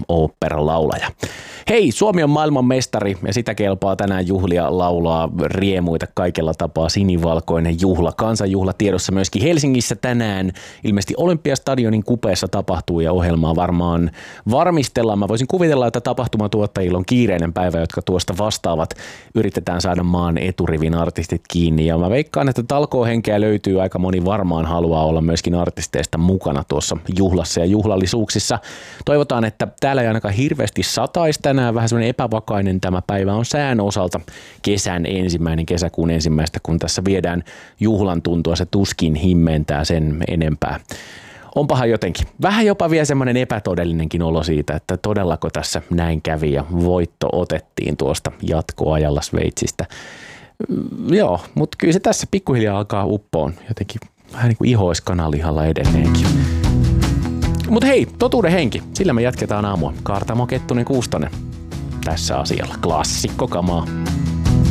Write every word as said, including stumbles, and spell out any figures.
oopperalaulaja. Hei, Suomi on maailman mestari ja sitä kelpaa tänään juhlia, laulaa, riemuita kaikella tapaa, sinivalkoinen juhla, kansanjuhla tiedossa myöskin Helsingissä tänään. Ilmeisesti Olympiastadionin kupeessa tapahtuu ja ohjelmaa varmaan varmistellaan. Mä voisin kuvitella, että tapahtumatuottajilla on kiireinen päivä, jotka tuosta vastaavat. Yritetään saada maan eturivin artistit kiinni ja mä veikkaan, että talkoohenkeä löytyy. Aika moni varmaan haluaa olla myöskin artisteista mukana tuossa juhlassa ja juhlallisuuksissa. Toivotaan, että täällä ei ainakaan hirveästi sataisi tänään. Vähän semmoinen epävakainen tämä päivä on sään osalta. Kesän ensimmäinen, kesäkuun ensimmäistä, kun tässä viedään juhlan tuntua, se tuskin himmentää sen enempää. Onpahan jotenkin. Vähän jopa vielä semmoinen epätodellinenkin olo siitä, että todellako tässä näin kävi ja voitto otettiin tuosta jatkoajalla Sveitsistä. Joo, mutta kyllä se tässä pikkuhiljaa alkaa uppoon. Jotenkin vähän niin kuin ihoiskanalihalla edelleenkin. Mutta hei, totuuden henki. Sillä me jatketaan aamua. Kaartamo, Kettunen, Kuustonen. Tässä asialla. Klassikko kamaa.